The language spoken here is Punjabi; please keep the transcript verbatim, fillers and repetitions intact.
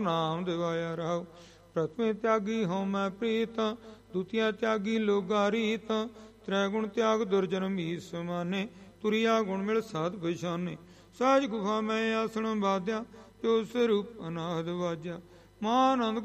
ਨਾਮ ਦਿਵਾਇਆ ਰਾਉ। ਪ੍ਰਥਮੇ ਤਿਆਗੀ ਹਉ ਮੈਂ ਪ੍ਰੀਤ, ਦੁਤੀਆ ਤਿਆਗੀ ਲੋਗਾ ਰੀਤ। ਤ੍ਰੈ ਗੁਣ ਤਿਆਗ ਦੁਰਜਨ ਮੀਤ ਸਮਾਨੇ, ਤੁਰਿਆ ਗੁਣ ਮਿਲ ਸਾਧ ਪਛਾਨੇ। ਸਹਿਜ ਗੁਫਾ ਮੈਂ ਆਸਣ ਬਾਧਿਆ, ਜੋ ਸਰੂਪ ਅਨਾਹਦ ਵਾਜਿਆ। ਮਹਾਨੰਦ